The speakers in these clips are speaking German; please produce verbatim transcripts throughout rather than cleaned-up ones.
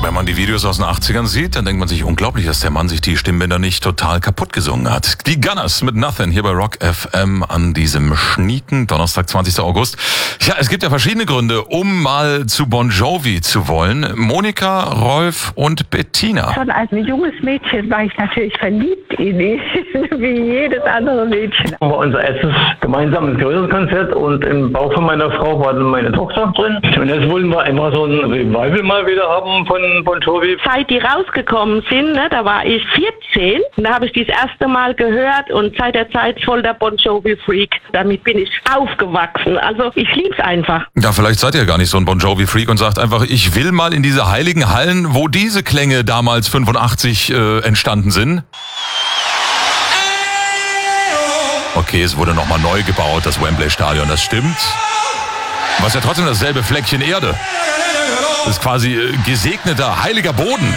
Wenn man die Videos aus den achtzigern sieht, dann denkt man sich, unglaublich, dass der Mann sich die Stimmbänder nicht total kaputt gesungen hat. Die Gunners mit Nothing hier bei Rock F M an diesem schnieken Donnerstag, zwanzigsten August. Ja, es gibt ja verschiedene Gründe, um mal zu Bon Jovi zu wollen. Monika, Rolf und Bettina. Schon als ein junges Mädchen war ich natürlich verliebt in ihn, wie jedes andere Mädchen. War unser erstes gemeinsames größeres Konzert und im Bauch von meiner Frau war dann meine Tochter drin. Und jetzt wollen wir einfach so ein Revival mal wieder haben von Bon Jovi. Seit die rausgekommen sind, ne, da war ich vierzehn, da habe ich die das erste Mal gehört und seit der Zeit voll der Bon Jovi-Freak. Damit bin ich aufgewachsen. Also ich lieb's einfach. Ja, vielleicht seid ihr gar nicht so ein Bon Jovi-Freak und sagt einfach, ich will mal in diese heiligen Hallen, wo diese Klänge damals fünfundachtzig äh, entstanden sind. Okay, es wurde nochmal neu gebaut, das Wembley-Stadion, das stimmt. Was ja trotzdem dasselbe Fleckchen Erde. Das ist quasi äh, gesegneter, heiliger Boden.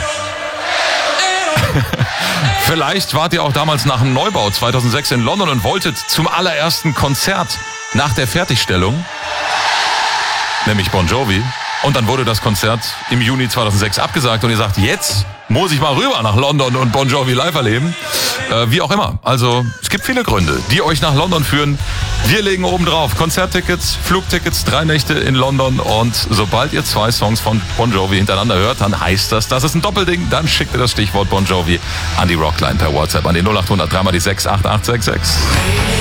Vielleicht wart ihr auch damals nach dem Neubau zweitausendsechs in London und wolltet zum allerersten Konzert nach der Fertigstellung, nämlich Bon Jovi. Und dann wurde das Konzert im Juni zweitausendsechs abgesagt und ihr sagt, jetzt muss ich mal rüber nach London und Bon Jovi live erleben. Äh, wie auch immer. Also es gibt viele Gründe, die euch nach London führen. Wir legen oben drauf Konzerttickets, Flugtickets, drei Nächte in London und sobald ihr zwei Songs von Bon Jovi hintereinander hört, dann heißt das, das ist ein Doppelding. Dann schickt ihr das Stichwort Bon Jovi an die Rockline per WhatsApp an die null acht hundert drei mal die sechs acht acht sechs sechs.